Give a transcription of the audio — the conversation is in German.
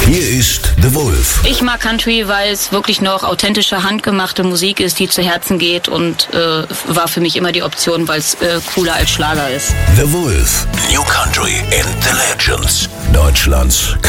Hier ist The Wolf. Ich mag Country, weil es wirklich noch authentische, handgemachte Musik ist, die zu Herzen geht und war für mich immer die Option, weil es cooler als Schlager ist. The Wolf. New Country and the Legends. Deutschlands